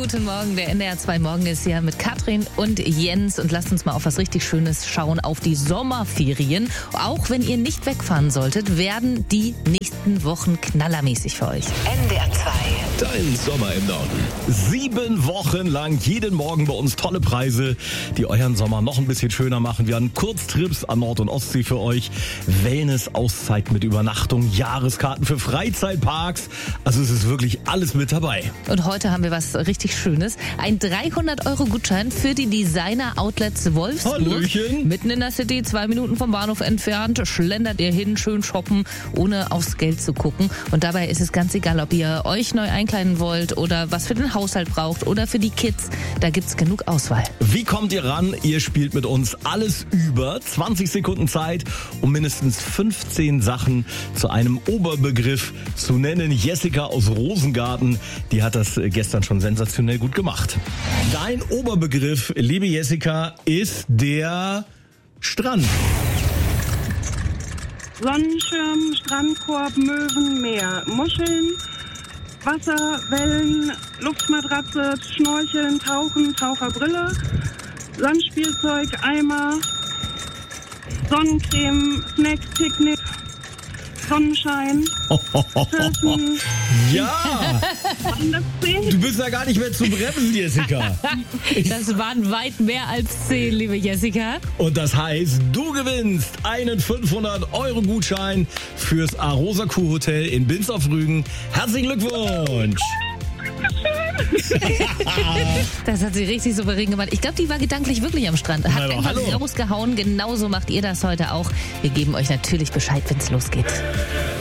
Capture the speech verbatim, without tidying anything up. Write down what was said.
guten Morgen. Der N D R zwei Morgen ist hier mit Katrin und Jens. Und lasst uns mal auf was richtig Schönes schauen, auf die Sommerferien. Auch wenn ihr nicht wegfahren solltet, werden die nächsten Wochen knallermäßig für euch. N D R zwei. Dein Sommer im Norden. Sieben Wochen lang jeden Morgen bei uns tolle Preise, die euren Sommer noch ein bisschen schöner machen. Wir haben Kurztrips an Nord- und Ostsee für euch, Wellness-Auszeit mit Übernachtung, Jahreskarten für Freizeitparks. Also es ist wirklich alles mit dabei. Und heute haben wir was richtig Schönes. Ein dreihundert Euro Gutschein für die Designer Outlets Wolfsburg. Hallöchen. Mitten in der City, zwei Minuten vom Bahnhof entfernt. Schlendert ihr hin, schön shoppen, ohne aufs Geld zu gucken. Und dabei ist es ganz egal, ob ihr euch neu einkleiden wollt oder was für den Haushalt braucht oder für die Kids. Da gibt's genug Auswahl. Wie kommt ihr ran? Ihr spielt mit uns alles über. zwanzig Sekunden Zeit, um mindestens fünfzehn Sachen zu einem Oberbegriff zu nennen. Jessica aus Rosengarten, die hat das gestern schon sensationell gut gemacht. Dein Oberbegriff, liebe Jessica, ist der Strand. Sonnenschirm, Strandkorb, Möwen, Meer, Muscheln, Wasser, Wellen, Luftmatratze, Schnorcheln, Tauchen, Taucherbrille, Sandspielzeug, Eimer, Sonnencreme, Snacks, Picknick, Sonnenschein, Surfen. Ja, Und das zählt. du bist ja gar nicht mehr zu bremsen, Jessica. Das waren weit mehr als zehn, liebe Jessica. Und das heißt, du gewinnst einen fünfhundert Euro Gutschein fürs Arosa Kurhotel in Binz auf Rügen. Herzlichen Glückwunsch! Das hat sie richtig souverän gemacht. Ich glaube, die war gedanklich wirklich am Strand. Hat Na doch, einfach hallo. rausgehauen. Genauso macht ihr das heute auch. Wir geben euch natürlich Bescheid, wenn es losgeht.